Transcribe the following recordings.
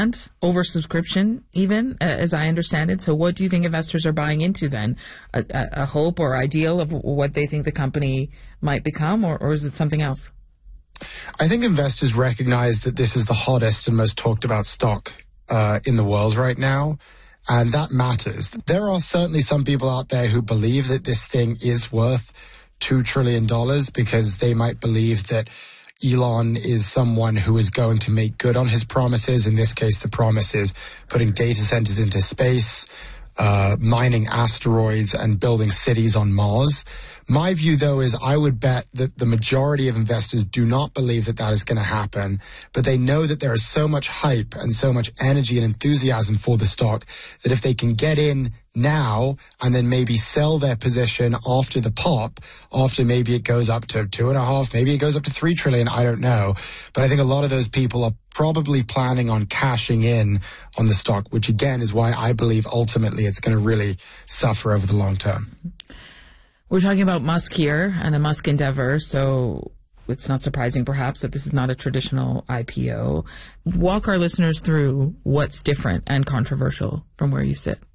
demand, oversubscription even, as I understand it. So what do you think investors are buying into then? A hope or ideal of what they think the company might become, or is it something else? I think investors recognize that this is the hottest and most talked about stock in the world right now. And that matters. There are certainly some people out there who believe that this thing is worth $2 trillion because they might believe that Elon is someone who is going to make good on his promises. In this case, the promise is putting data centers into space, mining asteroids, and building cities on Mars. My view, though, is I would bet that the majority of investors do not believe that that is going to happen, but they know that there is so much hype and so much energy and enthusiasm for the stock that if they can get in now and then maybe sell their position after the pop, after maybe it goes up to 2.5, maybe it goes up to 3 trillion, I don't know. But I think a lot of those people are probably planning on cashing in on the stock, which again is why I believe ultimately it's going to really suffer over the long term. We're talking about Musk here and a Musk endeavor, so it's not surprising perhaps that this is not a traditional IPO. Walk our listeners through what's different and controversial from where you sit.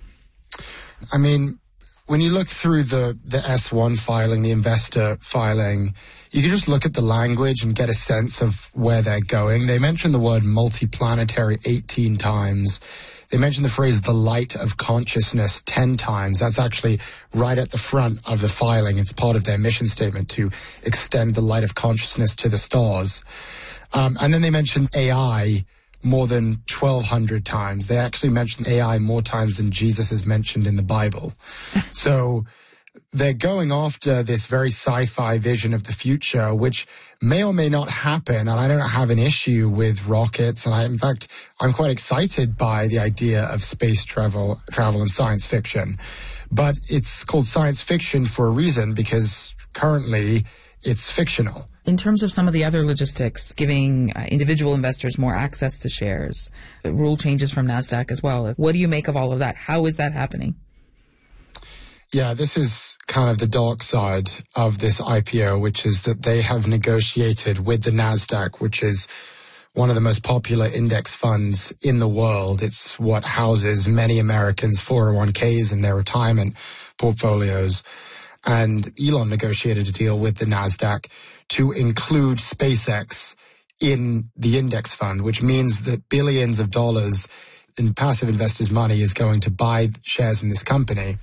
I mean, when you look through the S1 filing, the investor filing, you can just look at the language and get a sense of where they're going. They mention the word multiplanetary 18 times. They mentioned the phrase, the light of consciousness, 10 times. That's actually right at the front of the filing. It's part of their mission statement to extend the light of consciousness to the stars. And then they mentioned AI more than 1,200 times. They actually mentioned AI more times than Jesus is mentioned in the Bible. So they're going after this very sci-fi vision of the future, which may or may not happen. And I don't have an issue with rockets. And in fact, I'm quite excited by the idea of space travel and science fiction. But it's called science fiction for a reason, because currently it's fictional. In terms of some of the other logistics, giving individual investors more access to shares, rule changes from NASDAQ as well. What do you make of all of that? How is that happening? Yeah, this is kind of the dark side of this IPO, which is that they have negotiated with the NASDAQ, which is one of the most popular index funds in the world. It's what houses many Americans' 401ks and their retirement portfolios. And Elon negotiated a deal with the NASDAQ to include SpaceX in the index fund, which means that billions of dollars in passive investors' money is going to buy shares in this company.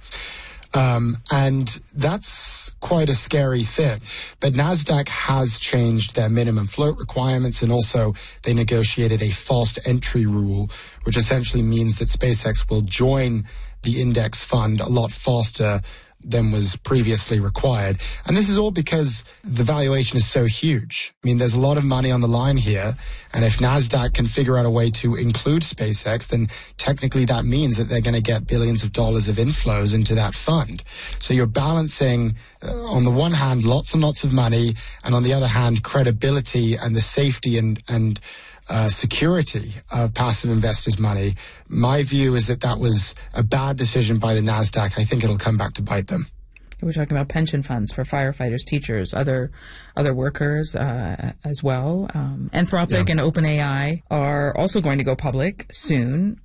And that's quite a scary thing. But NASDAQ has changed their minimum float requirements, and also they negotiated a fast entry rule, which essentially means that SpaceX will join the index fund a lot faster than was previously required. And this is all because the valuation is so huge. I mean, there's a lot of money on the line here. And if NASDAQ can figure out a way to include SpaceX, then technically that means that they're going to get billions of dollars of inflows into that fund. So you're balancing, on the one hand, lots and lots of money, and on the other hand, credibility and the safety and security of passive investors' money. My view is that was a bad decision by the NASDAQ. I think it'll come back to bite them. We're talking about pension funds for firefighters, teachers, other workers as well. Anthropic and OpenAI are also going to go public soon.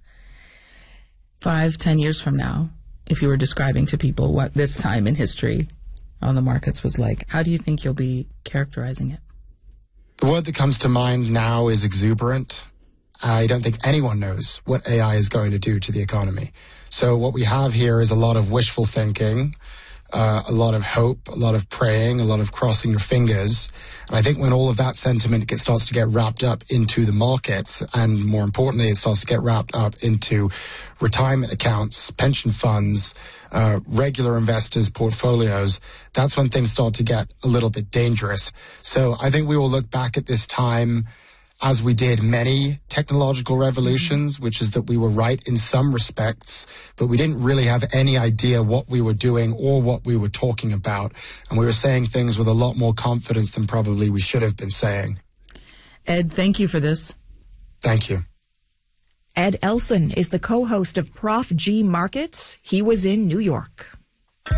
5-10 years from now, if you were describing to people what this time in history on the markets was like, how do you think you'll be characterizing it? The word that comes to mind now is exuberant. I don't think anyone knows what AI is going to do to the economy. So what we have here is a lot of wishful thinking, a lot of hope, a lot of praying, a lot of crossing your fingers. And I think when all of that sentiment starts to get wrapped up into the markets, and more importantly, it starts to get wrapped up into retirement accounts, pension funds, regular investors' portfolios, that's when things start to get a little bit dangerous. So I think we will look back at this time as we did many technological revolutions, which is that we were right in some respects, but we didn't really have any idea what we were doing or what we were talking about. And we were saying things with a lot more confidence than probably we should have been saying. Ed, thank you for this. Thank you. Ed Elson is the co-host of Prof G Markets. He was in New York.